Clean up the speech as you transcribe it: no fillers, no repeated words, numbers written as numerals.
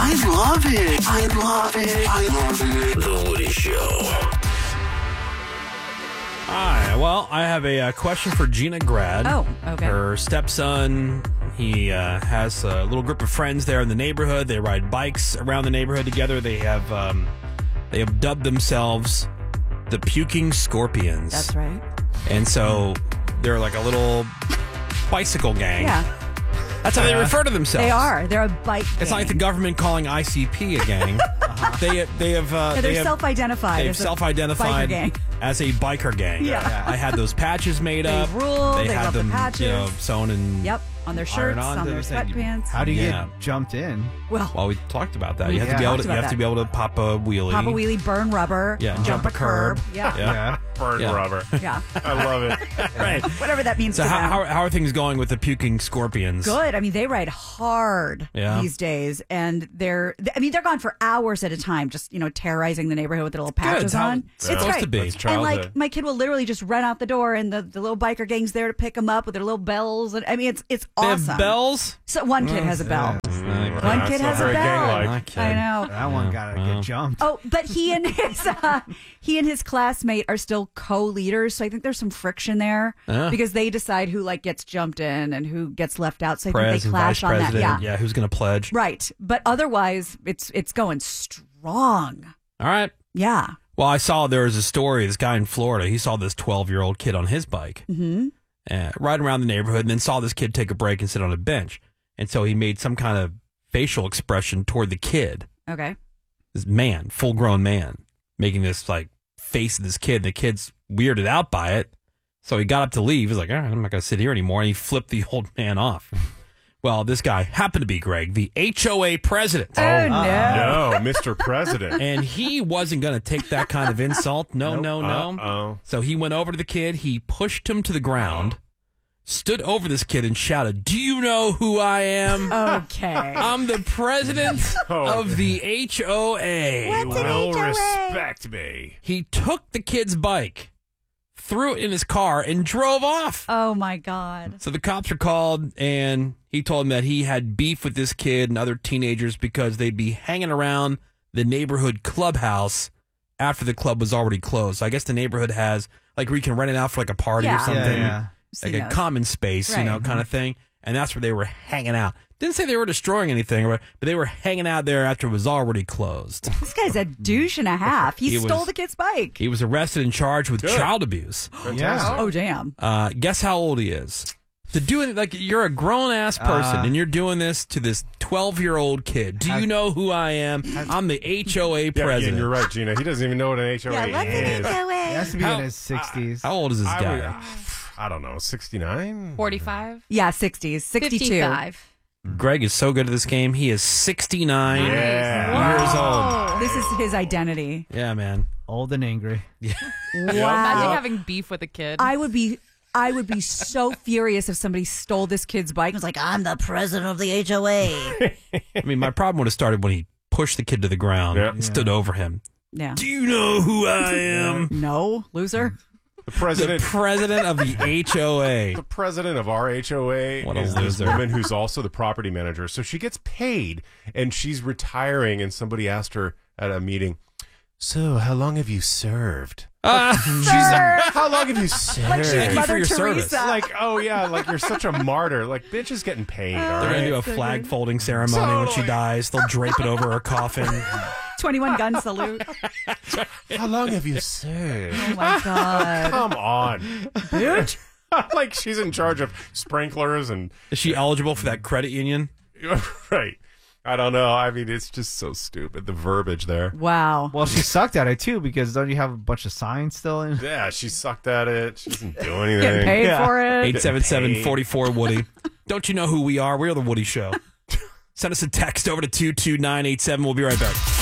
I love it. I love it. I love it. The Woody Show. Hi. Well, I have a question for Gina Grad. Oh, okay. Her stepson, he has a little group of friends there in the neighborhood. They ride bikes around the neighborhood together. They have dubbed themselves the Puking Scorpions. That's right. And so they're like a little bicycle gang. Yeah. That's how they refer to themselves. They are. They're a bike gang. It's not like the government calling ICP a gang. They're self-identified. They've self-identified biker gang. as a biker gang. Yeah. I had those patches made They up. rule. They had love them, the patches. sewn and Yep. On their shirts, on their sweatpants. How do you get jumped in? Well, we talked about that. We You have to be able to. talked You about have to be able to pop a wheelie. Pop a wheelie, burn rubber. Yeah, jump a curb. Yeah. Burn rubber. Yeah. I love it. Right. Whatever that means So to them. how are things going with the Puking Scorpions? Good. I mean, they ride hard Yeah. these days, and they're gone for hours at a time, just terrorizing the neighborhood with their little patches It's how on. it's supposed great. to be. That's And childhood. my kid will literally just run out the door, and the little biker gang's there to pick them up with their little bells. And I mean, it's They awesome. have bells. So one kid has a bell. One That's kid not has a very bell. gang-like. I know. That one got to get jumped. Oh, but he and his classmate are still co-leaders, so I think there's some friction there because they decide who gets jumped in and who gets left out. So I think Pres they and clash vice on that. president. Yeah, Who's going to pledge? right. But otherwise, it's going strong. All right. Yeah. Well, I saw there was a story. This guy in Florida, he saw this 12-year-old kid on his bike riding around the neighborhood, and then saw this kid take a break and sit on a bench. And so he made some kind of facial expression toward the kid. Okay. This man, full-grown man, making this face of this kid. The kid's weirded out by it. So he got up to leave. He's like, all right, I'm not going to sit here anymore. And he flipped the old man off. Well, this guy happened to be, Greg, the HOA president. Oh, no. No, Mr. President. And he wasn't going to take that kind of insult. No. Uh-oh. So he went over to the kid. He pushed him to the ground, stood over this kid and shouted, "Do you know who I am? Okay. I'm the president of the HOA. What's an Well, HOA? respect me. He took the kid's bike, threw it in his car, and drove off. Oh, my God. So the cops were called, and he told them that he had beef with this kid and other teenagers because they'd be hanging around the neighborhood clubhouse after the club was already closed. So I guess the neighborhood has, where you can rent it out for a party Yeah. or something. Yeah. Like a common space, Right. kind of thing. And that's where they were hanging out. Didn't say they were destroying anything, but they were hanging out there after it was already closed. This guy's a douche and a half. He He stole was- the kid's bike. He was arrested and charged with child abuse. Yeah. Oh, damn. Guess how old he is? To do it, you're a grown-ass person, and you're doing this to this 12-year-old kid. Do you know who I am? I'm the HOA Yeah, president. you're right, Gina. He doesn't even know what an HOA Yeah, what's an is. He HOA? has to be How- in his 60s. How old is this guy? I don't know, 69? 45? Yeah, 60s. 62. 55. Greg is so good at this game. He is 69 Yeah. years old. This is his identity. Yeah, man. Old and angry. Wow. Imagine having beef with a kid. I would be so furious if somebody stole this kid's bike and was like, "I'm the president of the HOA." I mean, my problem would have started when he pushed the kid to the ground Yeah. and stood over him. Yeah. Do you know who I am? No, loser. The The president. president of the HOA. The president of our HOA What a is this loser. woman who's also the property manager. So she gets paid, and she's retiring. And somebody asked her at a meeting, "So, how long have you served?" She's like, "How long have you served?" Like she's Thank you for Mother your Teresa. service. Like, oh yeah, like you're such a martyr. Like, bitch is getting paid. All They're going to do right. a flag folding ceremony when she Totally. dies. They'll drape it over her coffin. 21 gun salute. How long have you served? Oh my God. Come on, Bitch. like she's in charge of sprinklers and Is she eligible for that credit union? right. I don't know. I mean, it's just so stupid. The verbiage there. Wow. Well, she sucked at it, too, because don't you have a bunch of signs still in? Yeah, she sucked at it. She doesn't do Getting anything. paid Yeah. for it. 877-44-WOODY. Don't you know who we are? We're the Woody Show. Send us a text over to 22987. We'll be right back.